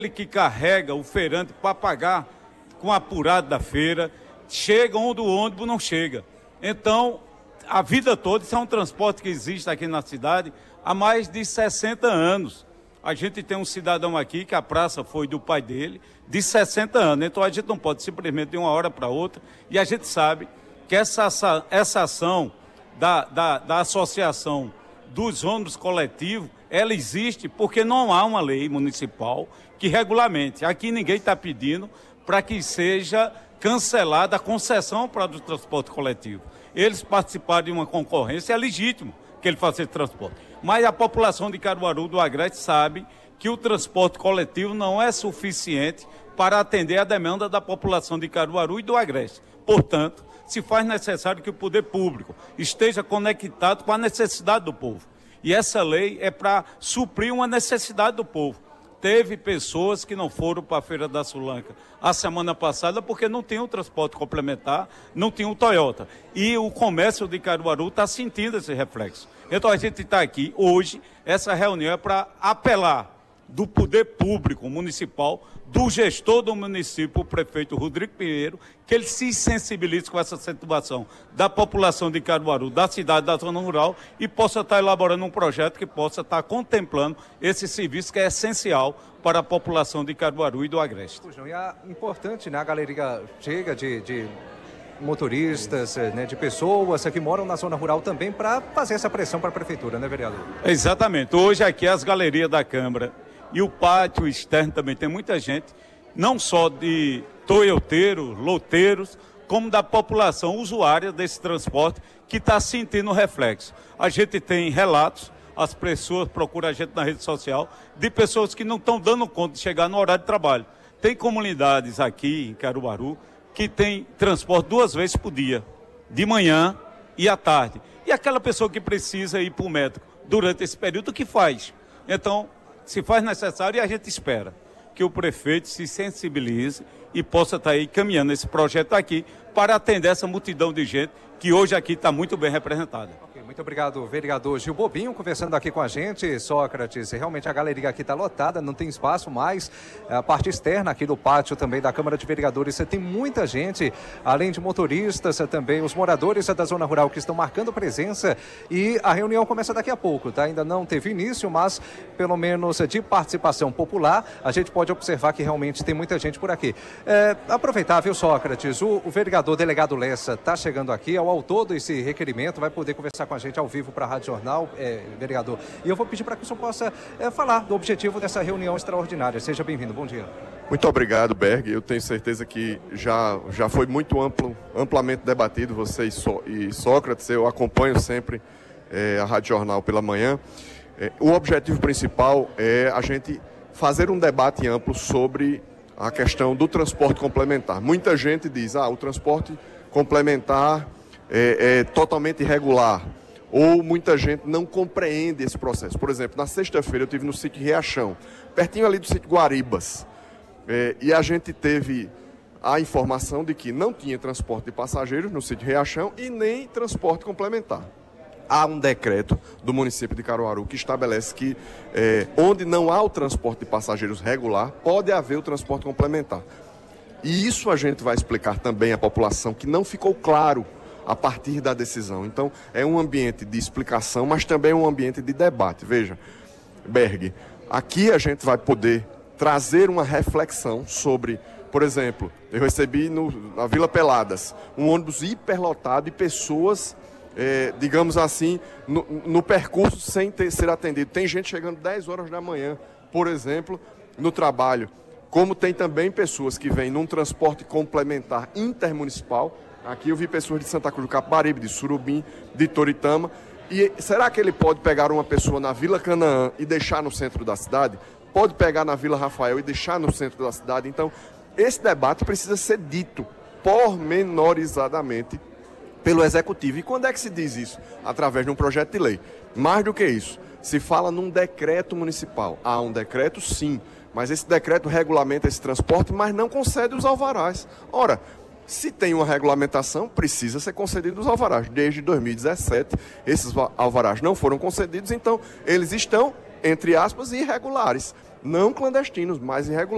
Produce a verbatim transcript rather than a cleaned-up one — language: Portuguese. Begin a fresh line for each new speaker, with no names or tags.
Ele que carrega o feirante para pagar com apurado da feira, chega onde o ônibus não chega. Então, a vida toda, isso é um transporte que existe aqui na cidade há mais de sessenta anos. A gente tem um cidadão aqui, que a praça foi do pai dele, de sessenta anos. Então, a gente não pode simplesmente de uma hora para outra. E a gente sabe que essa, essa ação da, da, da associação dos ônibus coletivos, ela existe porque não há uma lei municipal que regulamente. Aqui ninguém está pedindo para que seja cancelada a concessão para o transporte coletivo. Eles participaram de uma concorrência, é legítimo que ele faça esse transporte. Mas a população de Caruaru, do Agreste, sabe que o transporte coletivo não é suficiente para atender a demanda da população de Caruaru e do Agreste. Portanto, se faz necessário que o poder público esteja conectado com a necessidade do povo. E essa lei é para suprir uma necessidade do povo. Teve pessoas que não foram para a Feira da Sulanca a semana passada porque não tinham transporte complementar, não tinham Toyota. E o comércio de Caruaru está sentindo esse reflexo. Então a gente está aqui hoje, essa reunião é para apelar do poder público municipal, do gestor do município, o prefeito Rodrigo Pinheiro, que ele se sensibilize com essa situação da população de Caruaru, da cidade, da zona rural, e possa estar elaborando um projeto que possa estar contemplando esse serviço que é essencial para a população de Caruaru e do Agreste.
E é importante, né? A galeria chega de... de... motoristas, né, de pessoas que moram na zona rural também para fazer essa pressão para a prefeitura, né, vereador?
Exatamente. Hoje aqui as galerias da Câmara e o pátio externo também tem muita gente, não só de toyoteiros, loteiros, como da população usuária desse transporte que está sentindo o reflexo. A gente tem relatos, as pessoas procuram a gente na rede social, de pessoas que não estão dando conta de chegar no horário de trabalho. Tem comunidades aqui em Caruaru que tem transporte duas vezes por dia, de manhã e à tarde. E aquela pessoa que precisa ir para o médico durante esse período, o que faz? Então, se faz necessário, e a gente espera que o prefeito se sensibilize e possa estar aí caminhando esse projeto aqui para atender essa multidão de gente que hoje aqui está muito bem representada.
Muito obrigado, vereador Gil Bobinho, conversando aqui com a gente. Sócrates, realmente a galeria aqui está lotada, não tem espaço mais. A parte externa aqui do pátio também da Câmara de Vereadores, você tem muita gente, além de motoristas, também os moradores da zona rural que estão marcando presença, e a reunião começa daqui a pouco, tá? Ainda não teve início, mas pelo menos de participação popular, a gente pode observar que realmente tem muita gente por aqui. É, aproveitar, viu, Sócrates, o, o vereador delegado Lessa está chegando aqui, é o autor desse requerimento, vai poder conversar com a gente ao vivo para a Rádio Jornal, é, vereador. E eu vou pedir para que o senhor possa é, falar do objetivo dessa reunião extraordinária. Seja bem-vindo. Bom dia.
Muito obrigado, Berg. Eu tenho certeza que já, já foi muito amplo, amplamente debatido, você e, so, e Sócrates. Eu acompanho sempre é, a Rádio Jornal pela manhã. É, o objetivo principal é a gente fazer um debate amplo sobre a questão do transporte complementar. Muita gente diz, ah, o transporte complementar é, é totalmente irregular. Ou muita gente não compreende esse processo. Por exemplo, na sexta-feira eu estive no sítio Riachão, pertinho ali do sítio Guaribas, é, e a gente teve a informação de que não tinha transporte de passageiros no sítio Riachão e nem transporte complementar. Há um decreto do município de Caruaru que estabelece que é, onde não há o transporte de passageiros regular, pode haver o transporte complementar. E isso a gente vai explicar também à população, que não ficou claro a partir da decisão. Então, é um ambiente de explicação, mas também um ambiente de debate. Veja, Berg, aqui a gente vai poder trazer uma reflexão sobre, por exemplo, eu recebi no, na Vila Peladas um ônibus hiperlotado e pessoas, é, digamos assim, no, no percurso sem ter, ser atendido. Tem gente chegando dez horas da manhã, por exemplo, no trabalho. Como tem também pessoas que vêm num transporte complementar intermunicipal. Aqui eu vi pessoas de Santa Cruz do Capibaribe, de Surubim, de Toritama. E será que ele pode pegar uma pessoa na Vila Canaã e deixar no centro da cidade? Pode pegar na Vila Rafael e deixar no centro da cidade? Então, esse debate precisa ser dito pormenorizadamente pelo Executivo. E quando é que se diz isso? Através de um projeto de lei. Mais do que isso, se fala num decreto municipal. Há um decreto, sim, mas esse decreto regulamenta esse transporte, mas não concede os alvarás. Ora, se tem uma regulamentação, precisa ser concedido os alvarás. Desde dois mil e dezessete, esses alvarás não foram concedidos, então eles estão, entre aspas, irregulares. Não clandestinos, mas irregulares.